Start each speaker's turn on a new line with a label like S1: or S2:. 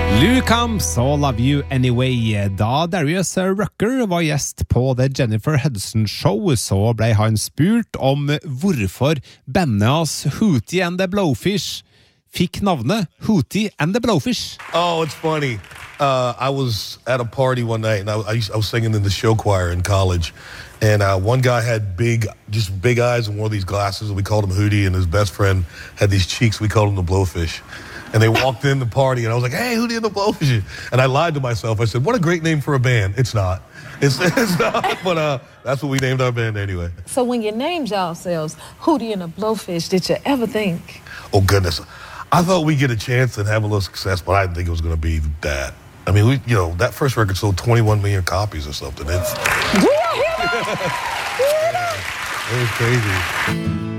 S1: Lou Camps og Love You Anyway. Da Darius Rucker var gjest på The Jennifer Hudson Show, så ble han spurt om hvorfor bandet hans Hootie and the Blowfish fikk navnet Hootie and the Blowfish.
S2: Oh, it's funny. I was at a party one night, and I was singing in the show choir in college. And one guy had big eyes and wore these glasses, and we called him Hootie, and his best friend had these cheeks, we called him the Blowfish. And they walked in the party, and I was like, hey, Hootie and the Blowfish. And I lied to myself. I said, what a great name for a band. It's not. It's not, but that's what we named our band anyway.
S3: So when you named yourselves Hootie and the Blowfish, did you ever think?
S2: Oh, goodness. I thought we'd get a chance and have a little success, but I didn't think it was going to be that. I mean, that first record sold 21 million copies or something.
S3: Do you hear that?
S2: It was crazy.